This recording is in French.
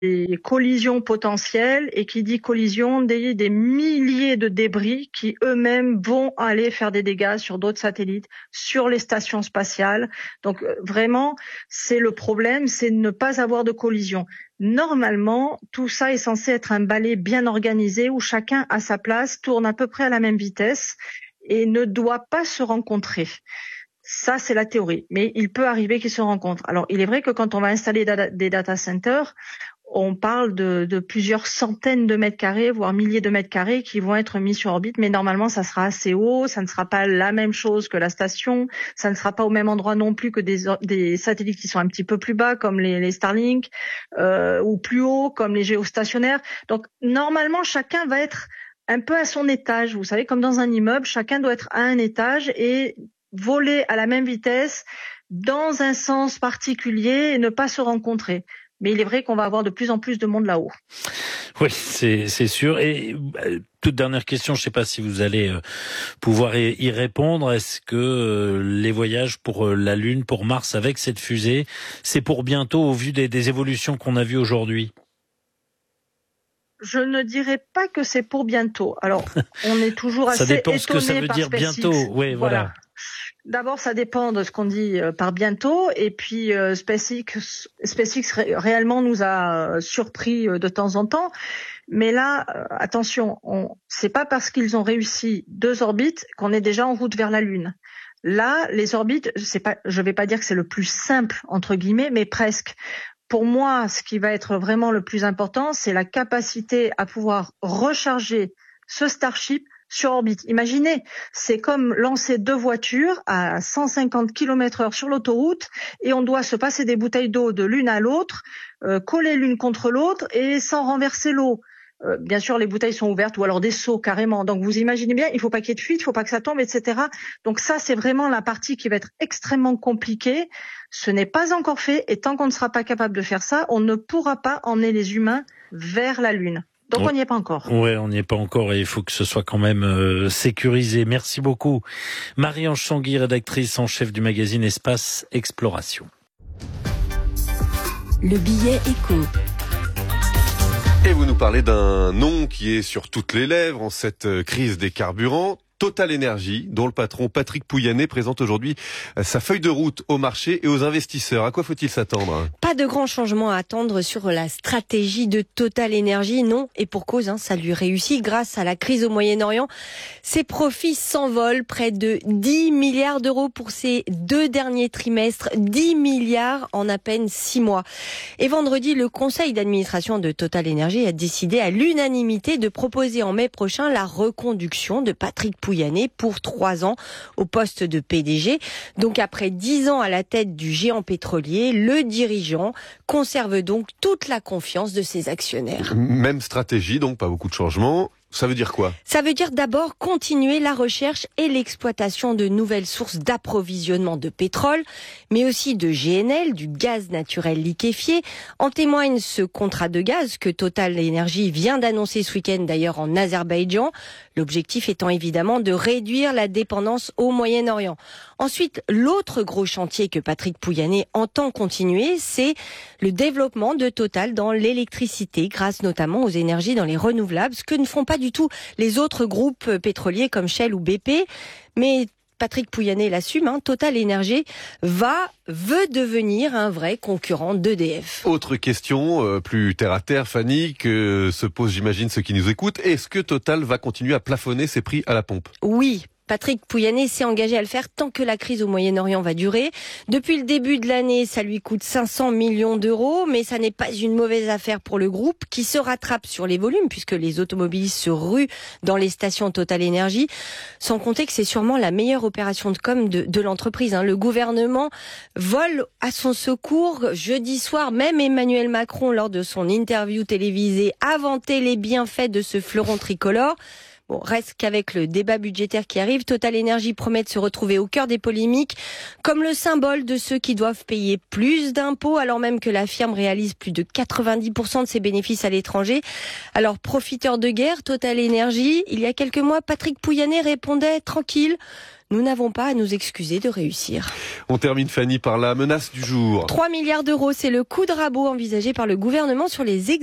des collisions potentielles, et qui dit collision, des milliers de débris qui eux-mêmes vont aller faire des dégâts sur d'autres satellites, sur les stations spatiales. Donc vraiment, c'est le problème, c'est de ne pas avoir de collision. Normalement, tout ça est censé être un balai bien organisé où chacun à sa place tourne à peu près à la même vitesse et ne doit pas se rencontrer. Ça, c'est la théorie, mais il peut arriver qu'ils se rencontrent. Alors, il est vrai que quand on va installer des data centers, on parle de plusieurs centaines de mètres carrés, voire milliers de mètres carrés qui vont être mis sur orbite, mais normalement, ça sera assez haut, ça ne sera pas la même chose que la station, ça ne sera pas au même endroit non plus que des satellites qui sont un petit peu plus bas, comme les Starlink, ou plus haut, comme les géostationnaires. Donc, normalement, chacun va être un peu à son étage. Vous savez, comme dans un immeuble, chacun doit être à un étage et voler à la même vitesse, dans un sens particulier et ne pas se rencontrer. Mais il est vrai qu'on va avoir de plus en plus de monde là-haut. Oui, c'est sûr. Et toute dernière question, je ne sais pas si vous allez pouvoir y répondre. Est-ce que les voyages pour la Lune, pour Mars avec cette fusée, c'est pour bientôt au vu des évolutions qu'on a vues aujourd'hui ? Je ne dirais pas que c'est pour bientôt. Alors, on est toujours assez étonné par SpaceX. Ça dépend ce que ça veut dire bientôt. Oui, voilà. D'abord, ça dépend de ce qu'on dit par bientôt, et puis SpaceX réellement nous a surpris de temps en temps. Mais là, attention, c'est pas parce qu'ils ont réussi 2 orbites qu'on est déjà en route vers la Lune. Là, les orbites, je vais pas dire que c'est le plus simple entre guillemets, mais presque. Pour moi, ce qui va être vraiment le plus important, c'est la capacité à pouvoir recharger ce Starship sur orbite. Imaginez, c'est comme lancer 2 voitures à 150 km/h sur l'autoroute et on doit se passer des bouteilles d'eau de l'une à l'autre, coller l'une contre l'autre et sans renverser l'eau. Bien sûr, les bouteilles sont ouvertes ou alors des seaux carrément. Donc vous imaginez bien, il faut pas qu'il y ait de fuite, il faut pas que ça tombe, etc. Donc ça, c'est vraiment la partie qui va être extrêmement compliquée. Ce n'est pas encore fait et tant qu'on ne sera pas capable de faire ça, on ne pourra pas emmener les humains vers la Lune. Donc on n'y est pas encore. Oui, on n'y est pas encore et il faut que ce soit quand même sécurisé. Merci beaucoup. Marie-Ange Tanguy, rédactrice en chef du magazine Espace Exploration. Le billet écho. Et vous nous parlez d'un nom qui est sur toutes les lèvres en cette crise des carburants. Total Energy, dont le patron Patrick Pouyanné présente aujourd'hui sa feuille de route au marché et aux investisseurs. À quoi faut-il s'attendre ? Pas de grands changements à attendre sur la stratégie de Total Energy, non, et pour cause, ça lui réussit grâce à la crise au Moyen-Orient. Ses profits s'envolent, près de 10 milliards d'euros pour ces 2 derniers trimestres, 10 milliards en à peine 6 mois. Et vendredi, le conseil d'administration de Total Energy a décidé à l'unanimité de proposer en mai prochain la reconduction de Patrick Pouyanné pour 3 ans au poste de PDG. Donc après 10 ans à la tête du géant pétrolier, le dirigeant conserve donc toute la confiance de ses actionnaires. Même stratégie, donc pas beaucoup de changements. Ça veut dire quoi ? Ça veut dire d'abord continuer la recherche et l'exploitation de nouvelles sources d'approvisionnement de pétrole, mais aussi de GNL, du gaz naturel liquéfié. En témoigne ce contrat de gaz que Total Energy vient d'annoncer ce week-end d'ailleurs en Azerbaïdjan. L'objectif étant évidemment de réduire la dépendance au Moyen-Orient. Ensuite, l'autre gros chantier que Patrick Pouyanné entend continuer, c'est le développement de Total dans l'électricité, grâce notamment aux énergies dans les renouvelables, ce que ne font pas du tout les autres groupes pétroliers comme Shell ou BP. Mais Patrick Pouyanné l'assume, Total Energy veut devenir un vrai concurrent d'EDF. Autre question, plus terre à terre, Fanny, que se posent, j'imagine, ceux qui nous écoutent. Est-ce que Total va continuer à plafonner ses prix à la pompe ? Oui. Patrick Pouyanné s'est engagé à le faire tant que la crise au Moyen-Orient va durer. Depuis le début de l'année, ça lui coûte 500 millions d'euros, mais ça n'est pas une mauvaise affaire pour le groupe qui se rattrape sur les volumes puisque les automobilistes se ruent dans les stations Total Energy. Sans compter que c'est sûrement la meilleure opération de com de l'entreprise. Le gouvernement vole à son secours. Jeudi soir, même Emmanuel Macron, lors de son interview télévisée, a vanté les bienfaits de ce fleuron tricolore. Bon, reste qu'avec le débat budgétaire qui arrive, Total Energy promet de se retrouver au cœur des polémiques, comme le symbole de ceux qui doivent payer plus d'impôts, alors même que la firme réalise plus de 90% de ses bénéfices à l'étranger. Alors, profiteur de guerre, Total Energy, il y a quelques mois, Patrick Pouyanné répondait tranquille. Nous n'avons pas à nous excuser de réussir. On termine, Fanny, par la menace du jour. 3 milliards d'euros, c'est le coup de rabot envisagé par le gouvernement sur les